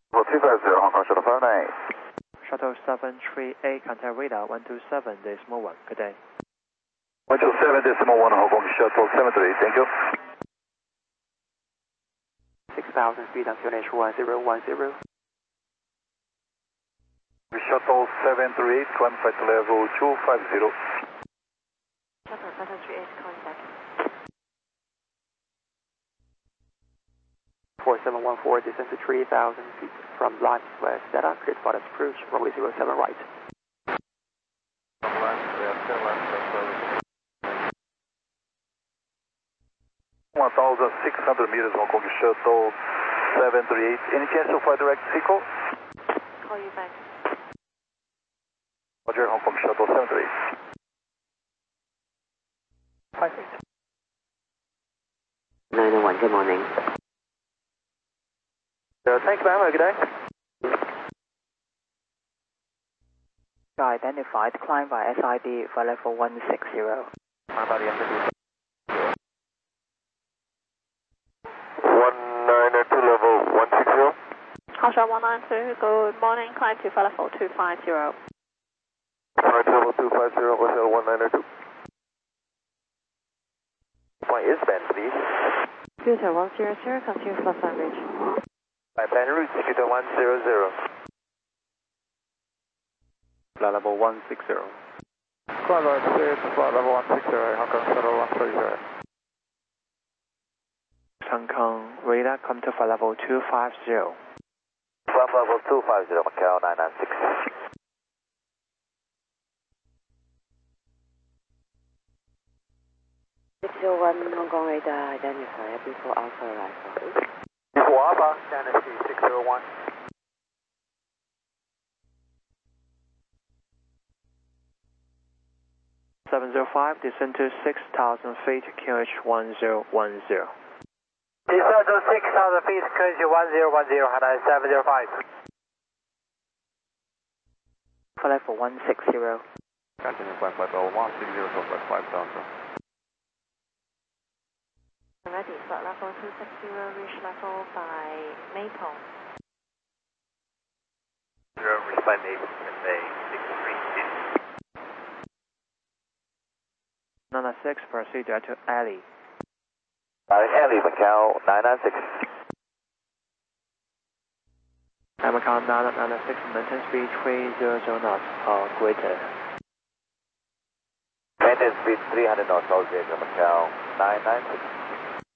350, Hong Kong Shuttle 59. Shuttle 738, contact radar 127.1. Good day. 127.1, Hong Kong Shuttle 73, thank you. 6,000 feet on QNH 1010. Shuttle 738, climb flight level 250. Shuttle 738, contact. 4714, descend to 3,000 feet from line west data, cleared for approach, runway 07 right. 1,600 meters, Hong Kong Shuttle 738. Any chance to fly direct Sequel? Call you back. Roger, Hong Kong Shuttle 738. 901, good morning. Thanks, ma'am. Good day. Identified, climb by SID for level 160. How about the SID? 192, level 160. Hotel 192, good morning, climb to flight level 250. Flight level 250, Hotel 192. Flight is-band, please. Future 100, continue flight average. Band route, Future 100. Flight level 160. Flight level 160, Hong Kong Shuttle 130. Hong Kong radar, come to flight level 250. Flight level 250, Macau 996. Hong Kong radar, identified before Alpha arrival. Before Alpha, Dynasty 601. Descend to 6,000 feet, QH 1010. Descend to 6,000 feet, QH 1010, Hanoi 705. For level 160. Continue flight level 160, so flight 5,000. Ready, flight level 260, reach level by Maple. Reach by Maple, Bay 632. 96, proceed to Alley. Alley, Macau 996. Macau 996, maintain speed 300 knots or greater. Maintain speed 300 knots or greater, Macau 996.